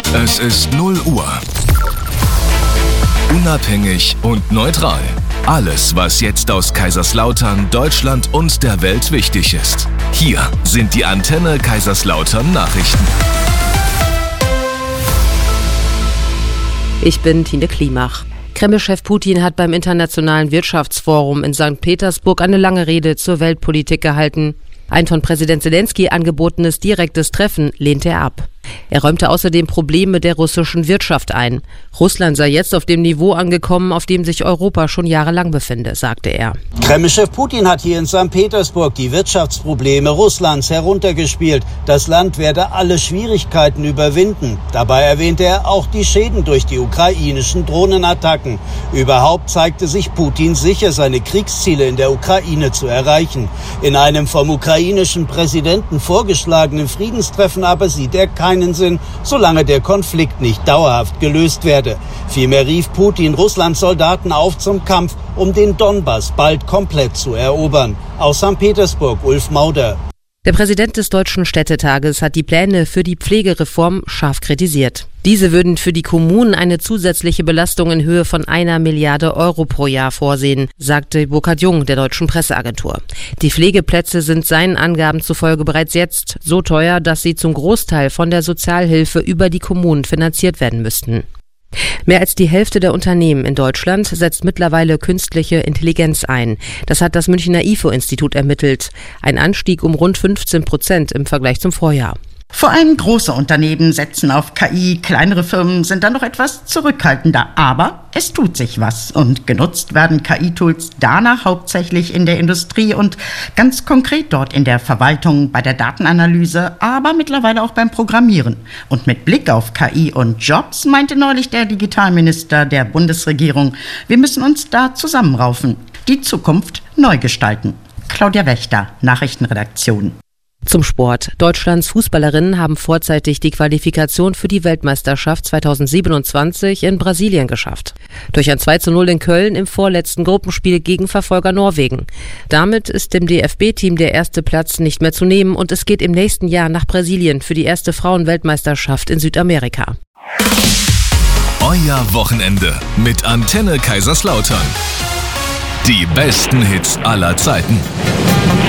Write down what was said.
Es ist 0 Uhr. Unabhängig und neutral. Alles, was jetzt aus Kaiserslautern, Deutschland und der Welt wichtig ist. Hier sind die Antenne Kaiserslautern Nachrichten. Ich bin Tine Klimach. Kreml-Chef Putin hat beim Internationalen Wirtschaftsforum in St. Petersburg eine lange Rede zur Weltpolitik gehalten. Ein von Präsident Selenskyj angebotenes direktes Treffen lehnte er ab. Er räumte außerdem Probleme der russischen Wirtschaft ein. Russland sei jetzt auf dem Niveau angekommen, auf dem sich Europa schon jahrelang befinde, sagte er. Kreml-Chef Putin hat hier in St. Petersburg die Wirtschaftsprobleme Russlands heruntergespielt. Das Land werde alle Schwierigkeiten überwinden. Dabei erwähnte er auch die Schäden durch die ukrainischen Drohnenattacken. Überhaupt zeigte sich Putin sicher, seine Kriegsziele in der Ukraine zu erreichen. In einem vom ukrainischen Präsidenten vorgeschlagenen Friedenstreffen aber sieht er keinen Sinn, solange der Konflikt nicht dauerhaft gelöst werde. Vielmehr rief Putin Russlands Soldaten auf zum Kampf, um den Donbass bald komplett zu erobern. Aus St. Petersburg, Ulf Mauder. Der Präsident des Deutschen Städtetages hat die Pläne für die Pflegereform scharf kritisiert. Diese würden für die Kommunen eine zusätzliche Belastung in Höhe von 1 Milliarde Euro pro Jahr vorsehen, sagte Burkhard Jung der Deutschen Presseagentur. Die Pflegeplätze sind seinen Angaben zufolge bereits jetzt so teuer, dass sie zum Großteil von der Sozialhilfe über die Kommunen finanziert werden müssten. Mehr als die Hälfte der Unternehmen in Deutschland setzt mittlerweile künstliche Intelligenz ein. Das hat das Münchner IFO-Institut ermittelt. Ein Anstieg um rund 15% im Vergleich zum Vorjahr. Vor allem große Unternehmen setzen auf KI, kleinere Firmen sind dann noch etwas zurückhaltender. Aber es tut sich was und genutzt werden KI-Tools danach hauptsächlich in der Industrie und ganz konkret dort in der Verwaltung, bei der Datenanalyse, aber mittlerweile auch beim Programmieren. Und mit Blick auf KI und Jobs meinte neulich der Digitalminister der Bundesregierung, wir müssen uns da zusammenraufen, die Zukunft neu gestalten. Claudia Wächter, Nachrichtenredaktion. Zum Sport. Deutschlands Fußballerinnen haben vorzeitig die Qualifikation für die Weltmeisterschaft 2027 in Brasilien geschafft. Durch ein 2:0 in Köln im vorletzten Gruppenspiel gegen Verfolger Norwegen. Damit ist dem DFB-Team der erste Platz nicht mehr zu nehmen und es geht im nächsten Jahr nach Brasilien für die erste Frauenweltmeisterschaft in Südamerika. Euer Wochenende mit Antenne Kaiserslautern. Die besten Hits aller Zeiten.